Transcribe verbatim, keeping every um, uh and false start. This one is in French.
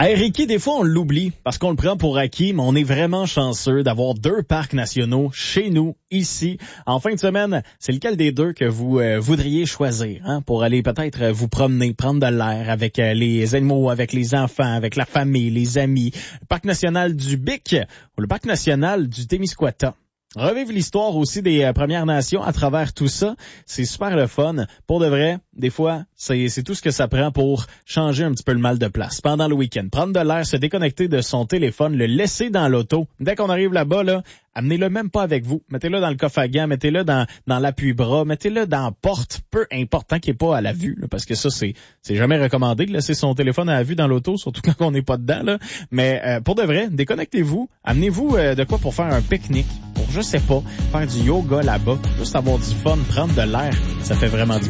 Hey Ricky, des fois on l'oublie parce qu'on le prend pour acquis, mais on est vraiment chanceux d'avoir deux parcs nationaux chez nous, ici. En fin de semaine, c'est lequel des deux que vous euh, voudriez choisir hein, pour aller peut-être euh, vous promener, prendre de l'air avec euh, les animaux, avec les enfants, avec la famille, les amis. Le parc national du Bic ou le parc national du Témiscouata. Revivre l'histoire aussi des euh, Premières Nations à travers tout ça, c'est super le fun. Pour de vrai, des fois, c'est, c'est tout ce que ça prend pour changer un petit peu le mal de place. Pendant le week-end, prendre de l'air, se déconnecter de son téléphone, le laisser dans l'auto. Dès qu'on arrive là-bas, là, amenez-le même pas avec vous. Mettez-le dans le coffre à gants, mettez-le dans, dans l'appui-bras, mettez-le dans la porte, peu important qu'il n'est pas à la vue, là, parce que ça, c'est, c'est jamais recommandé de laisser son téléphone à la vue dans l'auto, surtout quand on n'est pas dedans, là. Mais euh, pour de vrai, déconnectez-vous, amenez-vous euh, de quoi pour faire un pique-nique, pour, je sais pas, faire du yoga là-bas, juste avoir du fun, prendre de l'air, ça fait vraiment du bien.